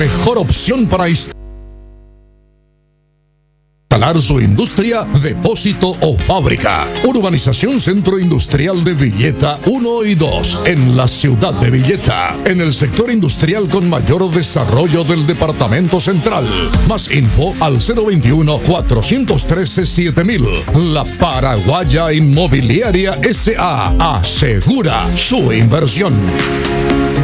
mejor opción para instalar su industria, depósito o fábrica. Urbanización Centro Industrial de Villeta 1 y 2 en la ciudad de Villeta, en el sector industrial con mayor desarrollo del departamento central. Más info al 021-413-7000. La Paraguaya Inmobiliaria S.A. asegura su inversión.